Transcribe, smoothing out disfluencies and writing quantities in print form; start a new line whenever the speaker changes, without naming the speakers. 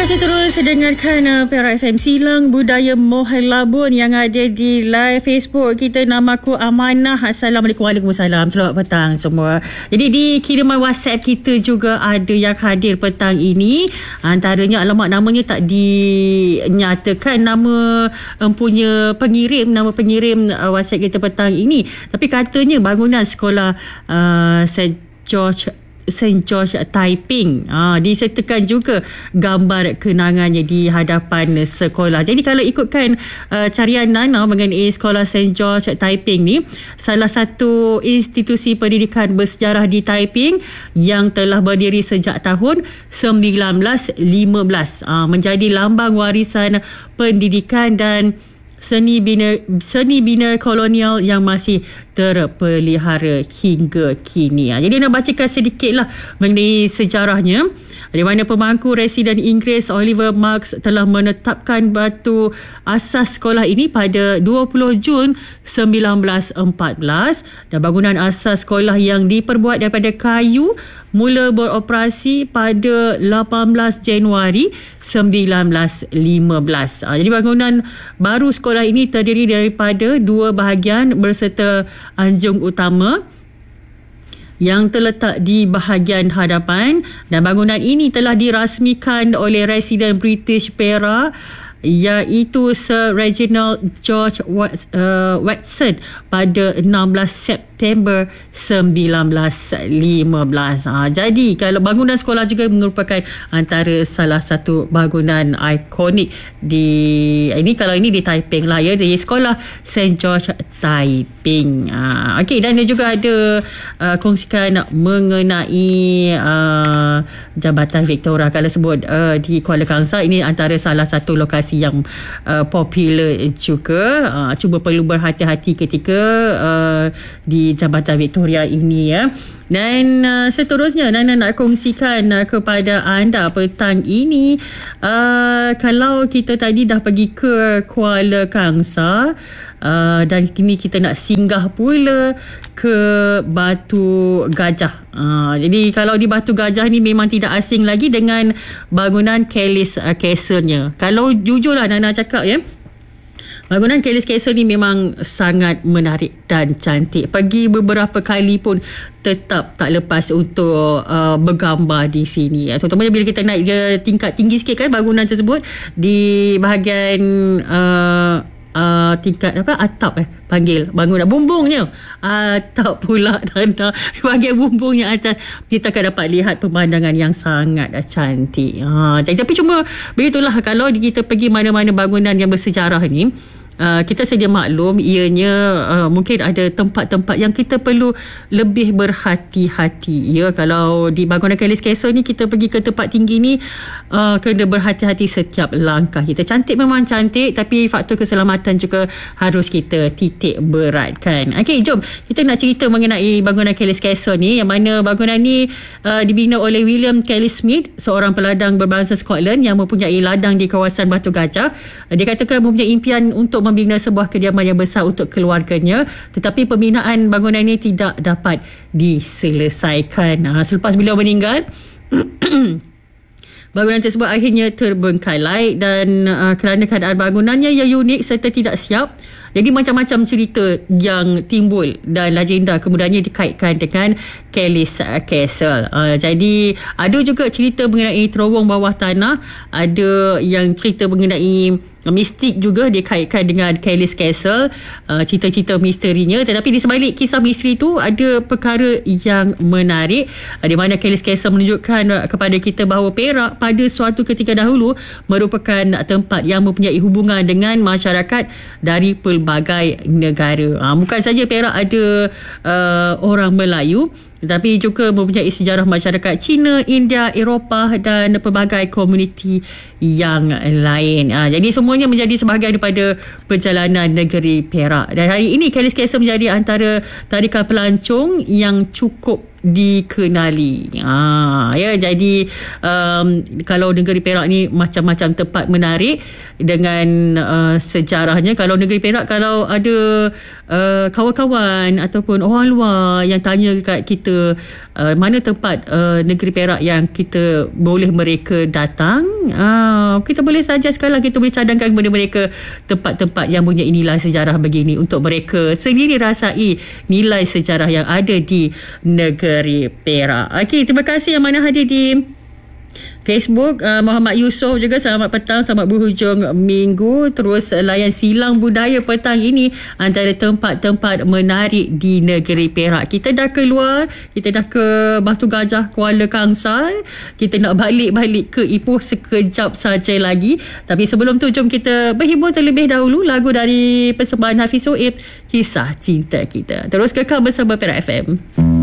masih terus dengarkan Perak FM Silang Budaya Mohel Labun yang ada di live Facebook kita. Namaku Amanah. Assalamualaikum. Waalaikumsalam. Selamat petang semua. Jadi di kiriman WhatsApp kita juga ada yang hadir petang ini. Antaranya alamat namanya tak dinyatakan nama punya pengirim, nama pengirim WhatsApp kita petang ini. Tapi katanya bangunan sekolah St. George Taiping disertakan juga gambar kenangannya di hadapan sekolah. Jadi kalau ikutkan carian Nana mengenai sekolah St. George Taiping ni, salah satu institusi pendidikan bersejarah di Taiping yang telah berdiri sejak tahun 1915, menjadi lambang warisan pendidikan dan seni bina kolonial yang masih terpelihara hingga kini. Jadi nak bacakan sedikitlah mengenai sejarahnya, di mana pemangku residen Inggeris Oliver Marks telah menetapkan batu asas sekolah ini pada 20 Jun 1914 dan bangunan asas sekolah yang diperbuat daripada kayu mula beroperasi pada 18 Januari 1915. Jadi bangunan baru sekolah ini terdiri daripada dua bahagian berserta anjung utama yang terletak di bahagian hadapan, dan bangunan ini telah dirasmikan oleh residen British Perak iaitu Sir Reginald George Watson pada 16 September 1915. Jadi kalau bangunan sekolah juga merupakan antara salah satu bangunan ikonik di kalau ini di Taiping lah ya, di sekolah St. George Taiping. Okey, dan dia juga ada kongsikan mengenai Jambatan Victoria. Kalau sebut di Kuala Kangsar, ini antara salah satu lokasi yang popular juga. Cuba perlu berhati-hati ketika di Jambatan Victoria ini ya. Dan seterusnya Nana nak kongsikan kepada anda petang ini, kalau kita tadi dah pergi ke Kuala Kangsar, dan kini kita nak singgah pula ke Batu Gajah. Jadi kalau di Batu Gajah ni memang tidak asing lagi dengan bangunan Kelly's Castle-nya. Kalau jujurlah Nana cakap ya, bangunan Kelly's Castle ni memang sangat menarik dan cantik. Pergi beberapa kali pun tetap tak lepas untuk bergambar di sini. Terutamanya bila kita naik ke tingkat tinggi sikit kan bangunan tersebut, di bahagian tingkat atap panggil bangunan bumbungnya atap pula, dan bahagian bumbungnya atas kita akan dapat lihat pemandangan yang sangat cantik. Tapi cuma begitulah, kalau kita pergi mana-mana bangunan yang bersejarah ni, kita sedia maklum ianya mungkin ada tempat-tempat yang kita perlu lebih berhati-hati ya. Kalau di bangunan Kelly's Castle ni, kita pergi ke tempat tinggi ni kena berhati-hati setiap langkah kita. Cantik memang cantik, tapi faktor keselamatan juga harus kita titik beratkan. Okey, jom kita nak cerita mengenai bangunan Kelly's Castle ni, yang mana bangunan ni dibina oleh William Kelly Smith, seorang peladang berbangsa Scotland yang mempunyai ladang di kawasan Batu Gajah. Dia katakan mempunyai impian untuk membina sebuah kediaman yang besar untuk keluarganya, tetapi pembinaan bangunan ini tidak dapat diselesaikan. Selepas beliau meninggal, bangunan tersebut akhirnya terbengkalai, dan kerana keadaan bangunannya yang unik serta tidak siap, jadi macam-macam cerita yang timbul dan legenda kemudiannya dikaitkan dengan Kelly's Castle. Jadi ada juga cerita mengenai terowong bawah tanah, ada yang cerita mengenai mistik juga dikaitkan dengan Kelly's Castle, cerita-cerita misterinya. Tetapi di sebalik kisah misteri itu ada perkara yang menarik, di mana Kelly's Castle menunjukkan kepada kita bahawa Perak pada suatu ketika dahulu merupakan tempat yang mempunyai hubungan dengan masyarakat dari pelbagai negara. Bukan saja Perak ada orang Melayu, tetapi juga mempunyai sejarah masyarakat Cina, India, Eropah dan pelbagai komuniti yang lain. Jadi semuanya menjadi sebahagian daripada perjalanan negeri Perak. Dan hari ini Kelly's Castle menjadi antara tarikan pelancong yang cukup dikenali. Jadi kalau negeri Perak ni macam-macam tempat menarik dengan sejarahnya. Kalau negeri Perak, kalau ada kawan-kawan ataupun orang luar yang tanya kat kita mana tempat negeri Perak yang kita boleh mereka datang. Kita boleh saja sekarang kita boleh cadangkan kepada mereka tempat-tempat yang punya nilai sejarah begini untuk mereka sendiri rasai nilai sejarah yang ada di negeri Perak. Okey, terima kasih yang mana hadir di Facebook. Muhammad Yusof juga, selamat petang, selamat berhujung minggu. Terus layan silang budaya petang ini antara tempat-tempat menarik di negeri Perak. Kita dah keluar, kita dah ke Batu Gajah, Kuala Kangsar. Kita nak balik ke Ipoh sekejap saja lagi. Tapi sebelum tu, jom kita berhibur terlebih dahulu. Lagu dari persembahan Hafiz Soeb, Kisah Cinta Kita. Terus kekal bersama Perak FM.